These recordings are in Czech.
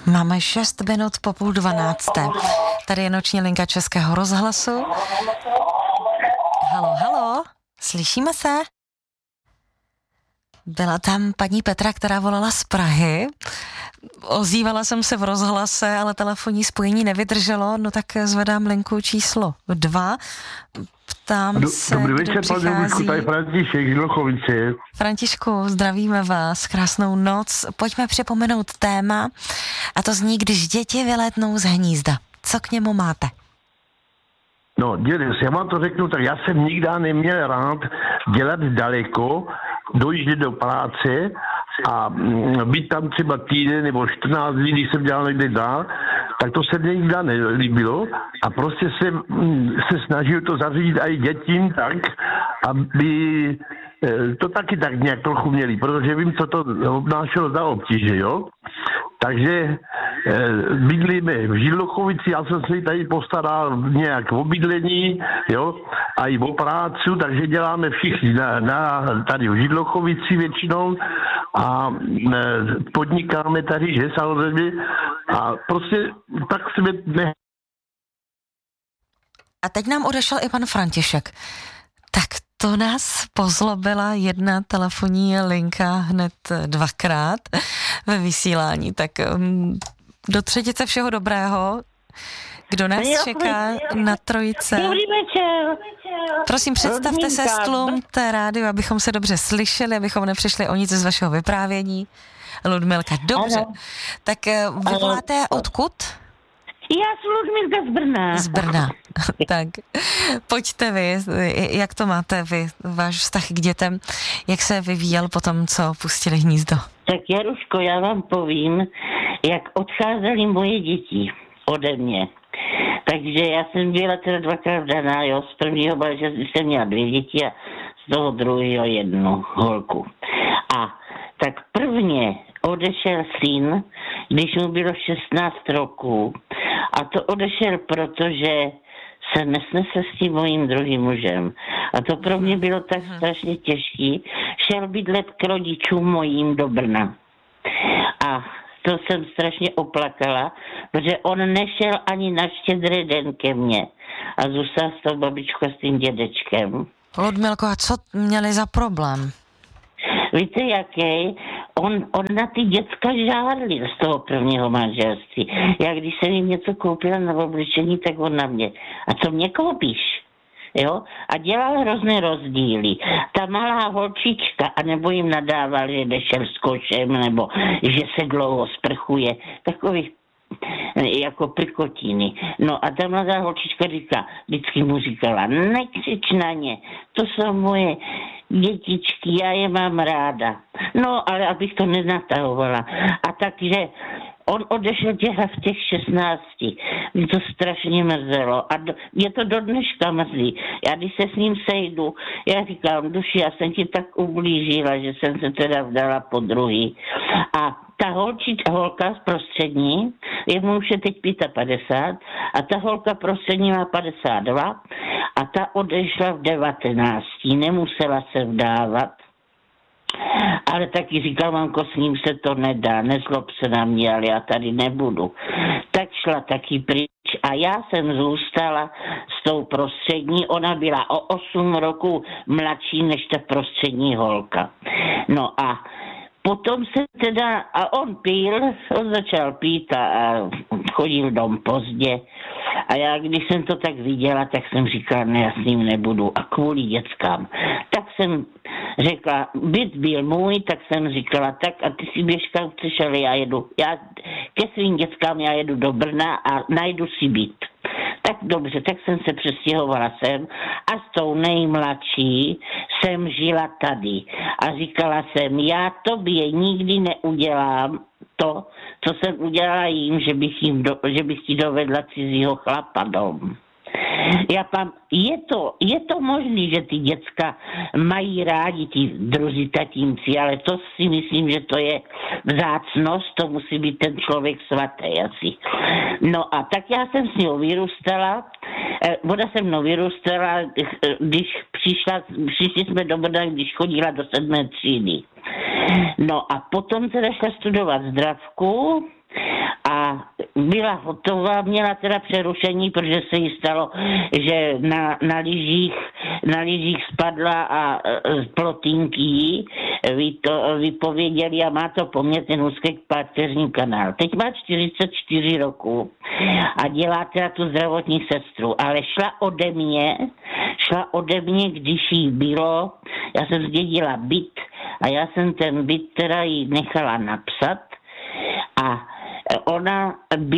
Máme 6 minut po 11:30. Tady je noční linka Českého rozhlasu. Halo, slyšíme se? Byla tam paní Petra, která volala z Prahy. Ozývala jsem se v rozhlase, ale telefonní spojení nevydrželo, no tak zvedám linku číslo 2. Ptám se, Dobrý kdo večer, přichází. Tady František, Žilochovice. Františku, zdravíme vás, krásnou noc. Pojďme připomenout téma, a to zní, když děti vylétnou z hnízda. Co k němu máte? No, dědec, já vám to řeknu, tak já jsem nikdy neměl rád dělat daleko, dojíždět do práce a být tam třeba týden nebo 14 dní, když jsem dělal někde dál, tak to se mě nikdy nelíbilo a prostě jsem se snažil to zařídit i dětím tak, aby to taky tak nějak trochu měli, protože vím, co to obnášelo za obtíže, jo. Takže bydlíme v Židlochovici, já jsem si tady postaral nějak o bydlení, jo, a i o prácu, takže děláme všichni tady v Židlochovici většinou a podnikáme tady, že samozřejmě, a prostě tak jsme ne. A teď nám odešel i pan František. Tak to nás pozlobila jedna telefonní linka hned 2krát ve vysílání. Tak do třetice všeho dobrého. Kdo nás čeká na trojice? Dobrý večer. Prosím, představte se, stlumte rádio, abychom se dobře slyšeli, abychom nepřišli o nic z vašeho vyprávění. Ludmilka, dobře. Ano. Tak vy voláte odkud? Já jsem Ludmilka z Brna. Z Brna. Tak, pojďte vy, jak to máte vy, váš vztah k dětem, jak se vyvíjel po tom, co pustili hnízdo? Tak Jaruško, já vám povím, jak odcházely moje děti ode mě. Takže já jsem byla teda 2krát vdaná, jo, z prvního manželství jsem měla 2 děti a z toho druhého 1 holku. A tak prvně odešel syn, když mu bylo 16 roků. A to odešel, protože se nesnesl s tím mojím druhým mužem. A to pro mě bylo tak strašně těžký. Šel bydlet k rodičům mojím do Brna. A to jsem strašně oplakala, protože on nešel ani na Štědrý den ke mně. A zůstal s tou babičkou a s tím dědečkem. Ludmilko, a co měli za problém? Víte, jaký? On na ty děcka žádlil z toho prvního manželství. Já když jsem jim něco koupila na oblečení, tak on na mě. A co mě koupíš? Jo? A dělal hrozné rozdíly. Ta malá holčička, anebo jim nadával, že nešel s košem, nebo že se dlouho sprchuje. Takových jako prkotiny. No a ta mladá holčička vždycky mu říkala, nekřič na ně, to jsou moje dětičky, já je mám ráda. No, ale abych to nenatahovala. A takže on odešel v těch 16. Mě to strašně mrzelo. A mě to do dneška mrzí. Já když se s ním sejdu, já říkám, duši, já jsem ti tak ublížila, že jsem se teda vdala po druhý. A ta holka prostřední, jemu už je teď 55, a ta holka prostřední má 52 a ta odešla v 19. Nemusela se vdávat. Ale taky říkal, mamko, s ním se to nedá, nezlob se na mě, ale já tady nebudu. Tak šla taky pryč a já jsem zůstala s tou prostřední, ona byla o 8 roků mladší než ta prostřední holka. No a potom se teda, a on začal pít a chodil dom pozdě. A já, když jsem to tak viděla, tak jsem říkala, ne, já s ním nebudu. A kvůli dětskám. Tak jsem řekla, byt byl můj, tak jsem říkala, tak a ty si běž kam chceš, ale já ke svým dětskám já jedu do Brna a najdu si byt. Tak dobře, tak jsem se přestěhovala sem a s tou nejmladší jsem žila tady. A říkala jsem, já tobě nikdy neudělám to, co jsem udělala jim, že bych ti dovedla cizího chlapa dom. Je to možný, že ty děcka mají rádi ti druzí tatínci, ale to si myslím, že to je vzácnost, to musí být ten člověk svatý asi. No a tak já jsem s ní vyrůstala, ona se mnou vyrůstala, když přišli jsme do Brna, když chodila do 7. třídy. No a potom teda šla studovat zdravku a byla hotová, měla teda přerušení, protože se jí stalo, že na lyžích spadla a plotínky jí vypověděli a má to po mně ten úzký páteřní kanál. Teď má 44 roku a dělá teda tu zdravotní sestru, ale šla ode mě, když jí bylo, já jsem zdědila byt a já jsem ten byt teda jí nechala napsat a ona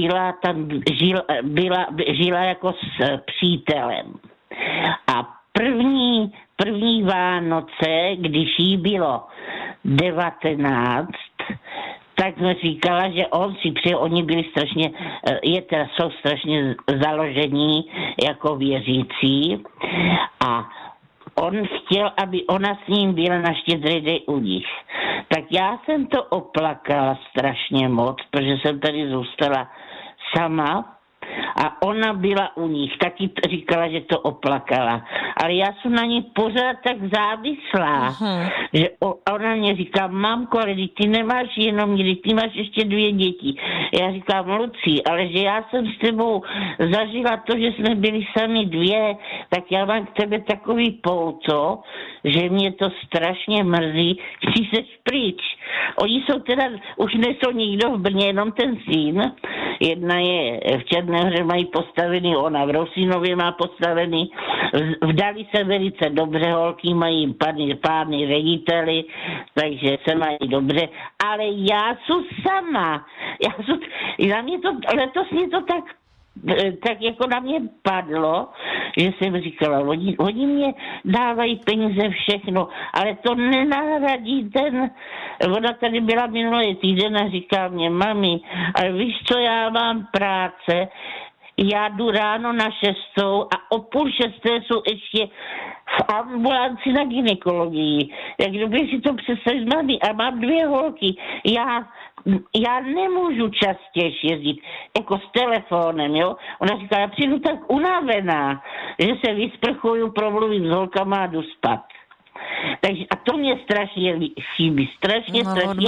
žila jako s přítelem. A první Vánoce, když jí bylo 19, tak jsme říkala, že on si přeje, oni byli strašně, jsou strašně založení jako věřící a on chtěl, aby ona s ním byla na Štědrý den u nich. Tak já jsem to oplakala strašně moc, protože jsem tady zůstala sama a ona byla u nich. Taky říkala, že to oplakala. Ale já jsem na ní pořád tak závislá, že ona mě říká, mamko, ale ty nemáš jenom mě, ty máš ještě 2 děti. Já říkám, Lucí, ale že já jsem s tebou zažila to, že jsme byli sami 2, tak já mám k tebe takový pouto, že mě to strašně mrzí, že jsi pryč. Oni jsou teda, už nejsou nikdo v Brně, jenom ten syn. Jedna je v Černé Hře, mají postavený, ona v Rosínově má postavený. Vdali se velice dobře, holky mají pány řediteli, takže se mají dobře. Ale já jsem sama. Na mě to, letos mě to tak jako na mě padlo, že jsem říkala, oni mě dávají peníze všechno, ale to nenahradí ona tady byla minulý týden a říká mě, mami, ale víš co, já mám práce, já jdu ráno na 6 a o 5:30 jsou ještě v ambulanci na gynekologii. Jak kdyby si to představit, mami, a mám 2 holky, já nemůžu častěji jezdit, jako s telefonem, jo. Ona říká, já přijdu tak unavená, že se vysprchuju, promluvím s holkama a jdu spát. Takže, a to mě strašně chybí, strašně.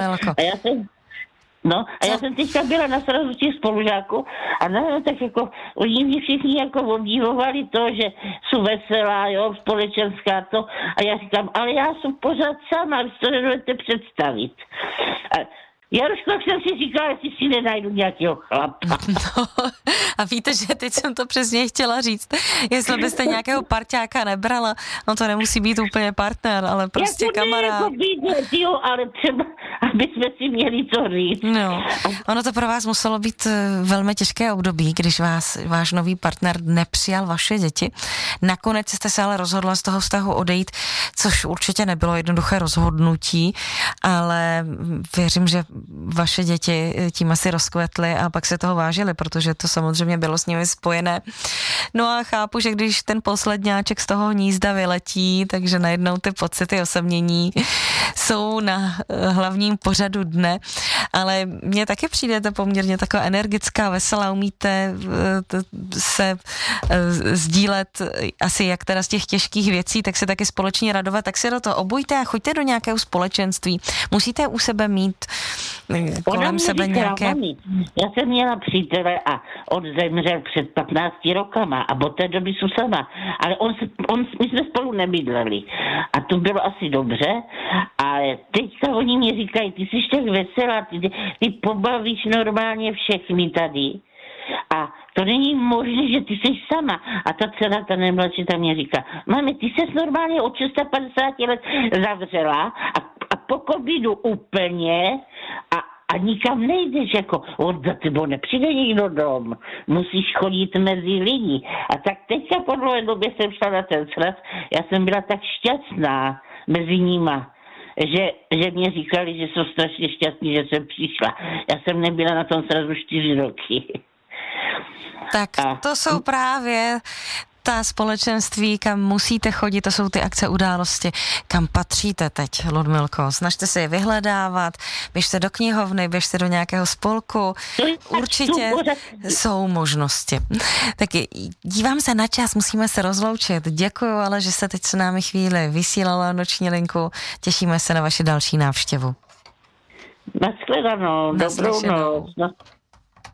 Já jsem teďka byla na srazu těch spolužáků a tak jako oni mě všichni jako obdivovali to, že jsou veselá, jo, společenská to a já říkám, ale já jsem pořád sama, vy to nedovedete představit. Jaruško, jak jsem si říkala, jestli si nenajdu nějakého chlapa. No, a víte, že teď jsem to přesně chtěla říct. Jestli byste nějakého parťáka nebrala, no to nemusí být úplně partner, ale prostě jako kamarád. Jako být, jo, ale třeba, aby jsme si měli co říct. No, ono to pro vás muselo být velmi těžké období, když váš nový partner nepřijal vaše děti. Nakonec jste se ale rozhodla z toho vztahu odejít, což určitě nebylo jednoduché rozhodnutí, ale věřím, že vaše děti tím asi rozkvetly a pak se toho vážili, protože to samozřejmě bylo s nimi spojené. No a chápu, že když ten posledňáček z toho hnízda vyletí, takže najednou ty pocity osamění jsou na hlavním pořadu dne, ale mně taky přijdete poměrně taková energická, veselá, umíte se sdílet asi jak teda z těch těžkých věcí, tak se taky společně radovat, tak se do toho obujte a choďte do nějakého společenství. Musíte u sebe mít kolem sebe nějaké... Mami, já jsem měla přítele a on zemřel před 15 rokama a od té doby jsou sama. Ale my jsme spolu nebydleli. A to bylo asi dobře, ale teďka oni mě říkají, ty jsi tak veselá, ty pobavíš normálně všechny tady. A to není možné, že ty jsi sama. A ta dcera, ta nejmladší, tam mě říká, mami, ty jsi normálně od 650 let zavřela a po covidu úplně a nikam nejdeš, jako za tebou nepřijde nikdo dom, musíš chodit mezi lidi. A tak teďka po dlouhé době jsem šla na ten sraz, já jsem byla tak šťastná mezi nima, že mě říkali, že jsou strašně šťastní, že jsem přišla. Já jsem nebyla na tom srazu 4 roky. Tak to jsou právě ta společenství, kam musíte chodit, to jsou ty akce, události, kam patříte teď, Ludmilko. Snažte se je vyhledávat, běžte do knihovny, běžte do nějakého spolku, určitě jsou možnosti. Tak dívám se na čas, musíme se rozloučit. Děkuju, ale že jste teď s námi chvíli vysílala noční linku. Těšíme se na vaši další návštěvu. Nashledanou, dobrou noc.